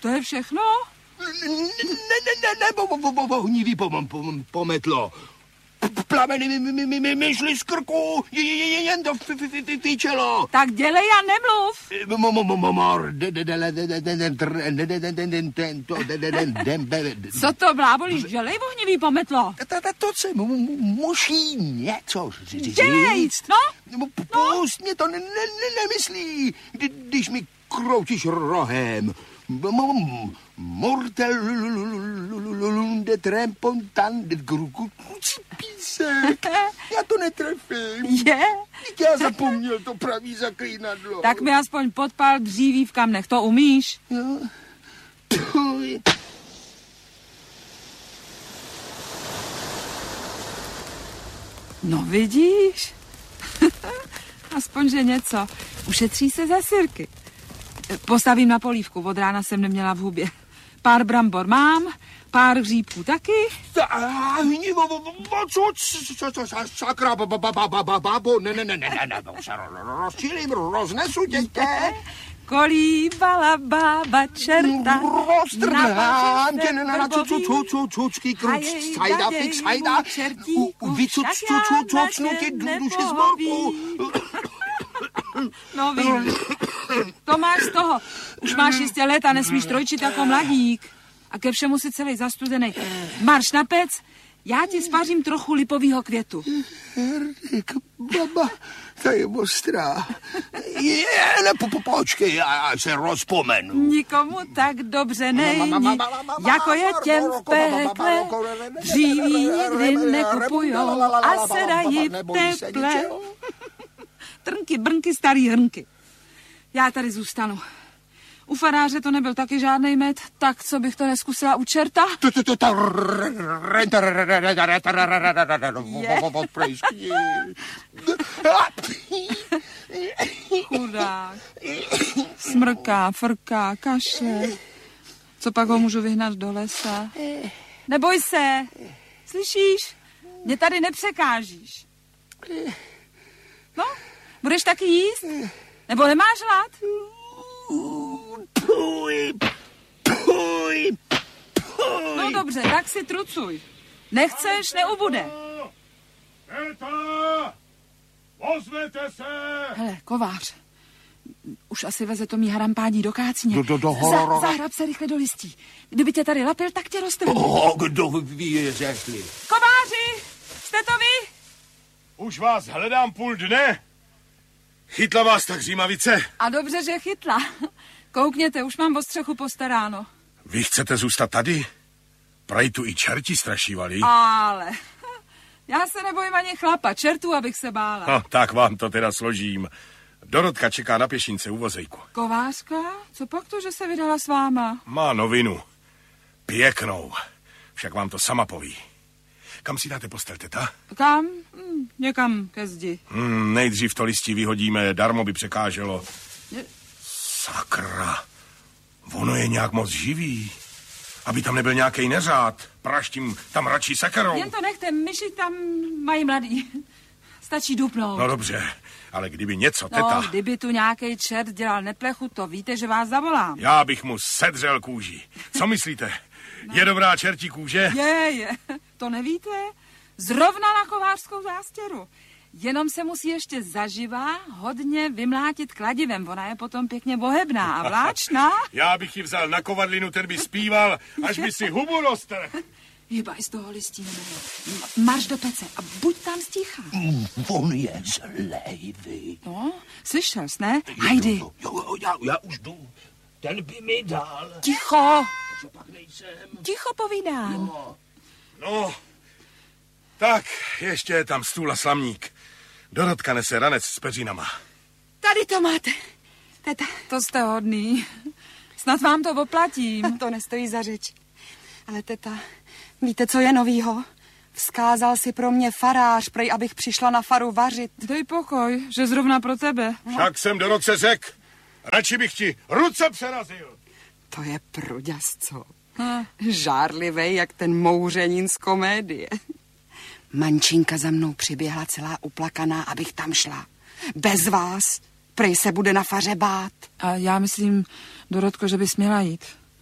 To je všechno? Ne, ohnivý pometlo. Plameny mi šly z krku, jen to fičelo. Tak dělej a nemluv. Co to blábolíš, dělej, ohnivý pometlo. To se musí něco říct. Dělej, no. Pust mě to nemyslí, když mi kroutíš rohem. Mortelunde trempontande písek. Já to netrefím. Je? Já zapomněl to pravý zaklínadlo. Tak mi aspoň podpál dříví v kamnech, to umíš? Jo. No vidíš? Aspoň, že něco. Ušetří se za sirky. Postavím na polívku, od rána jsem neměla v hubě. Pár brambor mám, pár hříbků taky. Sakra, babo, ne, rozčílím, roznesu tě. Kolíbala bába čerta. Roztrhám tě na cucky kruč, sajda, fix, sajda. Vycucnu tě duše z morku. No vím, to máš z toho. Už máš jistě let a nesmíš trojčit jako mladík. A ke všemu si celý zastudenej. Marš na pec, já ti spařím trochu lipovýho květu. Baba, ta je ostrá. Počkej, já se rozpomenu. Nikomu tak dobře není, jako je těm v pekle. Dříví nikdy nekupujou a sedají v teple. Trnky, brnky, starý hrnky. Já tady zůstanu. U faráře to nebyl taky žádnej med, tak co bych to neskusila u čerta? Chudák. Smrká, frká, kašle. Co pak ho můžu vyhnat do lesa? Neboj se. Slyšíš? Mě tady nepřekážíš. No, budeš taky jíst? Nebo nemáš hlad? Puj. No dobře, tak si trucuj. Nechceš, neubude. Eta! Ozvěte se! Hele, kovář. Už asi veze to mý harampádí do kácně. Zahrab se rychle do listí. Kdyby tě tady lapil, tak tě roztrhnu. Kdo ví, řekli? Kováři, jste to vy? Už vás hledám půl dne. Chytla vás tak římavice? A dobře, že chytla. Koukněte, už mám o střechu postaráno. Vy chcete zůstat tady? Prej tu i čerti strašívali. Ale já se nebojím ani chlapa, čertů, abych se bála. No, tak vám to teda složím. Dorotka čeká na pěšince u vozejku. Kovářka? Co pak to, že se vydala s váma? Má novinu. Pěknou. Však vám to sama poví. Kam si dáte postel, teta? Kam? Někam ke zdi. Nejdřív to listí vyhodíme, darmo by překáželo. Sakra. Ono je nějak moc živý. Aby tam nebyl nějaký neřád. Praštím tam radši sekerou. Jen to nechte, myši tam mají mladý. Stačí dupnout. No dobře, ale kdyby něco, teta... No, kdyby tu nějaký čert dělal neplechu, to víte, že vás zavolám. Já bych mu sedřel kůži. Co myslíte? No. Je dobrá čertí kůže? Je. To nevíte? Zrovna na kovářskou zástěru. Jenom se musí ještě zaživá hodně vymlátit kladivem. Ona je potom pěkně bohebná a vláčná. Já bych ji vzal na kovadlinu, ten by zpíval, až by si hubu roztrhl. Hýbaj z toho listí. Marš do pece a buď tam sticha. On je zlej, vy. No, slyšel jsi, ne? Hajdy. Já už jdu. Ten by mi dal. Ticho. Co pak nejsem? Ticho povídám. No, tak ještě je tam stůl a slamník. Dorotka nese ranec s peřinama. Tady to máte, teta. To jste hodný. Snad vám to oplatím. To nestojí za řeč. Ale teta, víte, co je novýho? Vzkázal si pro mě farář, prej, abych přišla na faru vařit. Dej pokoj, že zrovna pro tebe. Však jsem Dorotce řekl. Radši bych ti ruce přerazil. To je pruďas, co? Žárlivej, jak ten mouřenín z komédie. Mančinka za mnou přiběhla celá uplakaná, abych tam šla. Bez vás. Prej se bude na faře bát. A já myslím, Dorotko, že bys měla jít.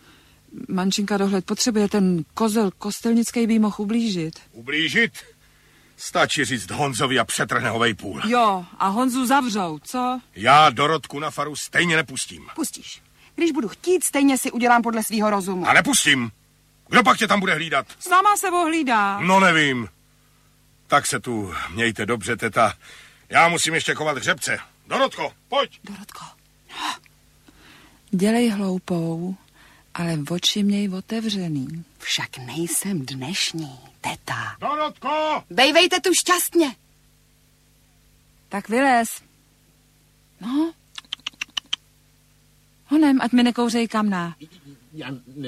Mančinka dohled potřebuje, ten kozel kostelnický by mohl ublížit. Ublížit? Stačí říct Honzovi a přetrhne ho vejpůl. Jo, a Honzu zavřou, co? Já Dorotku na faru stejně nepustím. Pustíš. Když budu chtít, stejně si udělám podle svýho rozumu. A nepustím. Kdo pak tě tam bude hlídat? Sama se ohlídá. No nevím. Tak se tu mějte dobře, teta. Já musím ještě kovat hřebce. Dorotko, pojď. Dorotko, dělej hloupou, ale oči měj otevřený. Však nejsem dnešní, teta. Dorotko! Bejvejte tu šťastně. Tak vylez. No. Honem, ať mi nekouřej kamna. Já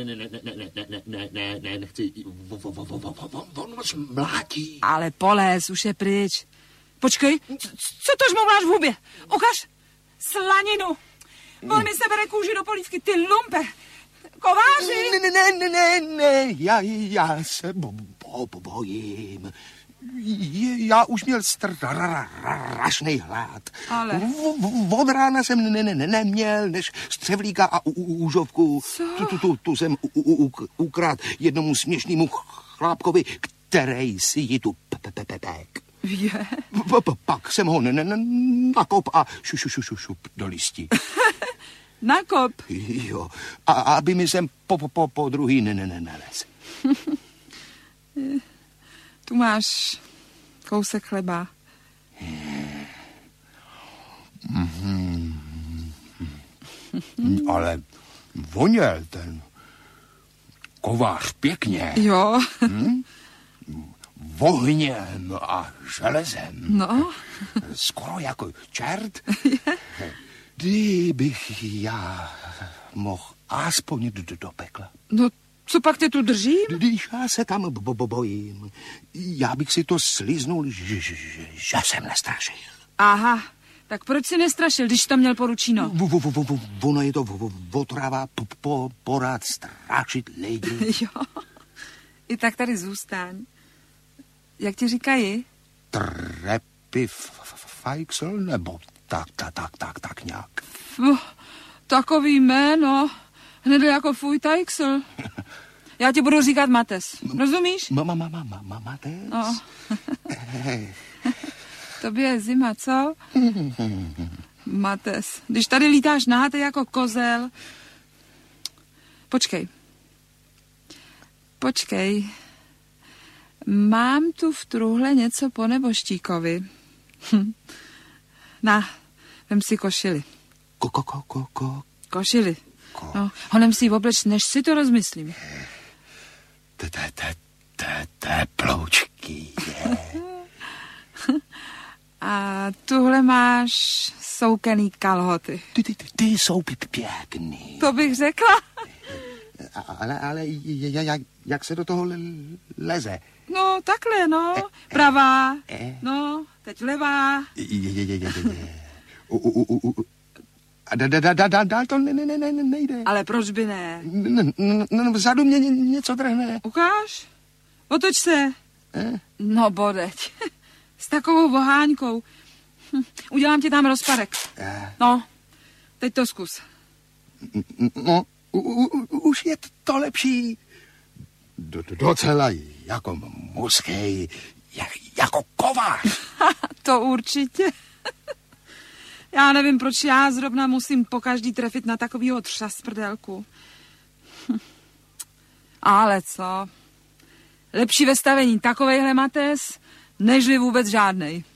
nechci. On vás mlátí. Ale polez, už je pryč. Počkej, co to žmouláš v hubě? Ukaž slaninu. On mi sebere kůži do polívky, ty lumpe. Kováři. Ne, já se bojím. Já už měl strašný hlad. Ale... Od rána jsem neměl než střevlíka a úžovku. Tu jsem ukrát jednomu směšnému chlápkovi, který si ji tu pek. Je. Pak jsem ho nakop a šup do listí. Nakop. Jo, a aby mi sem po druhý nenalez. Tu máš kousek chleba. Ale voněl ten kovář pěkně. Jo. Ohněm a železem. No. Skoro jako čert. Kdybych já mohl aspoň do pekla. No, co pak tě tu držím? Když já se tam bojím, já bych si to sliznul, že jsem nestrašil. Aha, tak proč si nestrašil, když to měl poručíno? Ono je to otrava porád strašit lidi. Jo, i tak tady zůstaň. Jak ti říkají? Trepy Feixl, nebo tak nějak. Takový jméno, hned jako fuj Teixl. Já ti budu říkat Mates, rozumíš? Mates? No. Tobě je zima, co? Mates, když tady lítáš nahatý jako kozel. Počkej. Mám tu v truhle něco po neboštíkovi. Na, vem si košili. Košili. No, honem si ji obleč, než si to rozmyslím. Teploučky. A tuhle máš soukený kalhoty. Ty jsou pěkný. To bych řekla. Ale jak se do toho leze? No, takhle, no. Pravá. No, teď levá. Dál to nejde. Ale proč by ne? Vzadu mě něco trhne. Ukáž? Otoč se. No, bodeť. S takovou voháňkou. Udělám ti tam rozpadek. No, teď to zkus. No, už je to lepší. Docela jako mužský, jako kovář. To určitě. Já nevím, proč já zrovna musím pokaždý trefit na takovýho třas prdelku. Ale co? Lepší ve stavení takovejhle Mates, nežli vůbec žádnej.